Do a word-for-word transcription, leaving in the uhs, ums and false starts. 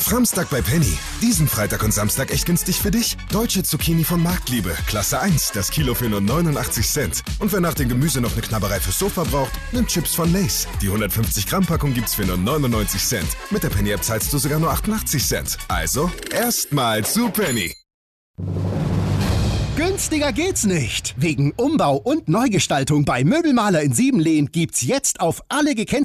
Framstag bei Penny. Diesen Freitag und Samstag echt günstig für dich. Deutsche Zucchini von Marktliebe. Klasse eins, das Kilo für nur neunundachtzig Cent. Und wer nach dem Gemüse noch eine Knabberei fürs Sofa braucht, nimmt Chips von Lay's. Die hundertfünfzig Gramm Packung gibt's für nur neunundneunzig Cent. Mit der Penny-App zahlst du sogar nur achtundachtzig Cent. Also, erstmal zu Penny. Günstiger geht's nicht. Wegen Umbau und Neugestaltung bei Möbelmaler in Siebenlehn gibt's jetzt auf alle gekennzeichneten